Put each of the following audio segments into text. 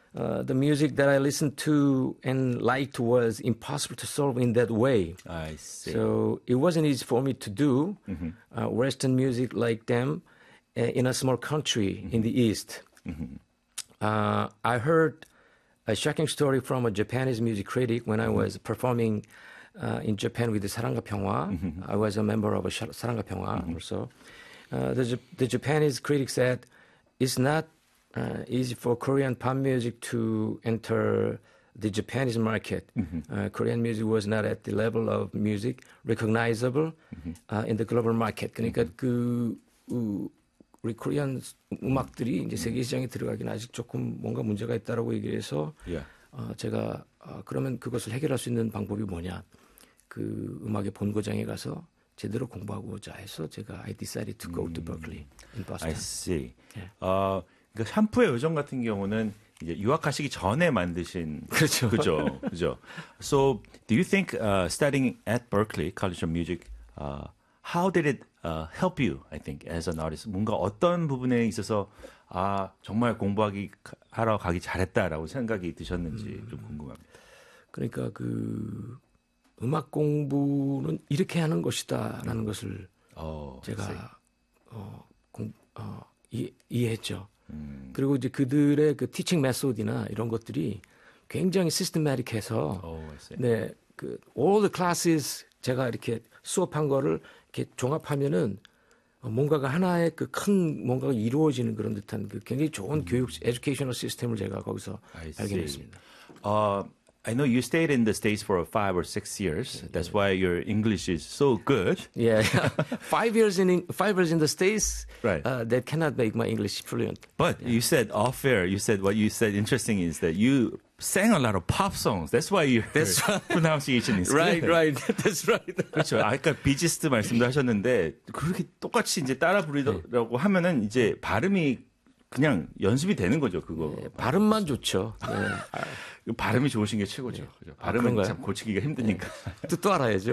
the music that I listened to and liked was impossible to solve in that way. I see. So it wasn't easy for me to do Western music like them in a small country in the East. I heard a shocking story from a Japanese music critic when I was performing in Japan with the 사랑과 평화. I was a member of a 사랑과 평화 also. The Japanese critic said it's not easy for Korean pop music to enter the Japanese market. Korean music was not at the level of music recognizable in the global market. 그러니까 우리 코리안 음악들이 이제 세계 시장에 들어가기는 아직 조금 뭔가 문제가 있다라고 얘기해서 제가 그러면 그것을 해결할 수 있는 방법이 뭐냐? 그 음악의 본고장에 가서 제대로 공부하고자 해서 제가 I decided to go to Berkeley in Boston. I see. 그러니까 샴푸의 요정 같은 경우는 이제 유학하시기 전에 만드신 그렇죠. 그죠. So, do you think studying at Berkeley College of Music, how did it help you? I think as an artist, 뭔가 어떤 부분에 있어서 정말 하러 가기 잘했다라고 생각이 드셨는지 좀 궁금합니다. 그러니까 그 음악 공부는 이렇게 하는 것이다라는 것을 제가 이해했죠. 그리고 이제 그들의 그 티칭 메소드나 이런 것들이 굉장히 시스테매틱해서 네, 그 all the classes 제가 이렇게 수업한 거를 이렇게 종합하면은 뭔가가 하나의 그 큰 뭔가가 이루어지는 그런 듯한 그 굉장히 좋은 교육 에듀케이셔널 시스템을 제가 거기서 발견했습니다. I know you stayed in the States for 5 or 6 years. That's why your English is so good. Yeah, 5 years in the States. Right. That cannot make my English fluent. But you said off air. What you said interesting is that you sang a lot of pop songs. That's why your pronunciation is good. Right. That's right. 그렇죠. 아까 비지스트 말씀도 하셨는데 그렇게 똑같이 이제 따라 부르려고 하면은 이제 발음이 그냥 연습이 되는 거죠, 그거. 네, 발음만 좋죠. 네. 발음이 좋으신 게 최고죠. 그죠? 발음은 참 고치기가 힘드니까. 네. 뜻도 알아야죠.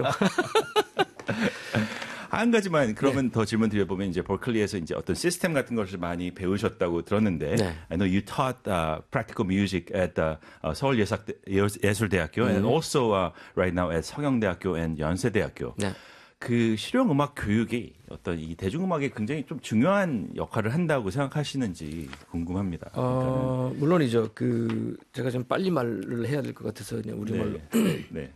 한 가지만 그러면 더 질문 드려보면 이제 버클리에서 이제 어떤 시스템 같은 것을 많이 배우셨다고 들었는데 I know you taught practical music at 서울 예술대학교 and also right now at 성영대학교 and 연세대학교. 네. 그 실용음악 교육이 어떤 이 대중음악에 굉장히 좀 중요한 역할을 한다고 생각하시는지 궁금합니다. 물론이죠. 그 제가 좀 빨리 말을 해야 될 것 같아서 그냥 우리말로. 네.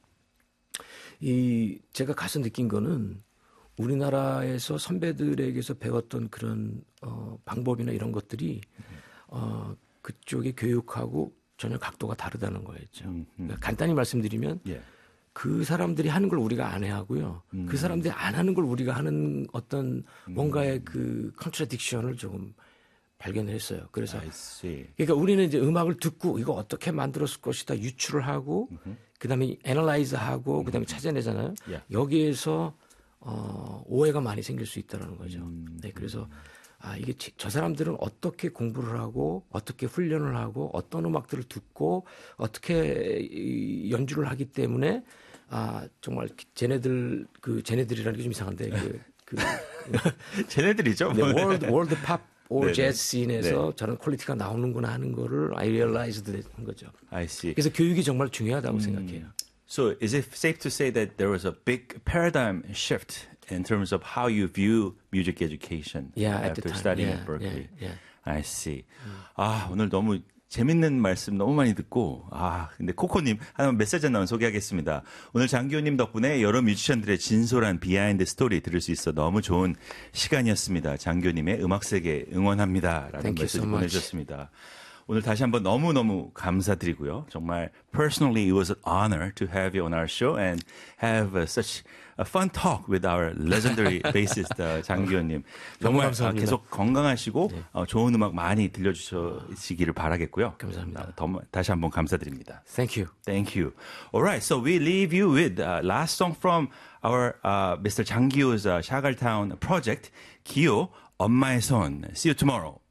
이 제가 가서 느낀 거는 우리나라에서 선배들에게서 배웠던 그런 방법이나 이런 것들이 그쪽의 교육하고 전혀 각도가 다르다는 거였죠. 그러니까 간단히 말씀드리면. 그 사람들이 하는 걸 우리가 안 해하고요. 그 사람들이 안 하는 걸 우리가 하는 어떤 뭔가의 그 컨트라딕션을 조금 발견을 했어요. 그래서 그러니까 우리는 이제 음악을 듣고 이거 어떻게 만들었을 것이다 유추를 하고 그다음에 애널라이즈하고 그다음에 찾아내잖아요. 여기에서 오해가 많이 생길 수 있다는 거죠. 네, 그래서 이게 저 사람들은 어떻게 공부를 하고 어떻게 훈련을 하고 어떤 음악들을 듣고 어떻게 연주를 하기 때문에 정말 쟤네들이라는 게 좀 이상한데 쟤네들이죠. 네, 월드 팝 or jazz 씬에서 저런 퀄리티가 나오는구나 하는 거를 I realized 한 거죠. I see. 그래서 교육이 정말 중요하다고 생각해요. So is it safe to say that there was a big paradigm shift in terms of how you view music education after studying at Berkeley? I see. 오늘 너무 재밌는 말씀 너무 많이 듣고 근데 코코님 한 메시지 하나 소개하겠습니다. 오늘 장기호님 덕분에 여러 뮤지션들의 진솔한 비하인드 스토리 들을 수 있어 너무 좋은 시간이었습니다. 장기호님의 음악세계 응원합니다라는 메시지 보내주셨습니다. 오늘 다시 한번 너무너무 감사드리고요. 정말 personally it was an honor to have you on our show and have such a fun talk with our legendary bassist 장기호님. 정말 계속 건강하시고 좋은 음악 많이 들려주시기를 바라겠고요. 감사합니다. 다시 한번 감사드립니다. Thank you. Thank you. Alright, so we leave you with last song from our Mr. 장기호's 샤갈타운 project, 기호 엄마의 손. See you tomorrow.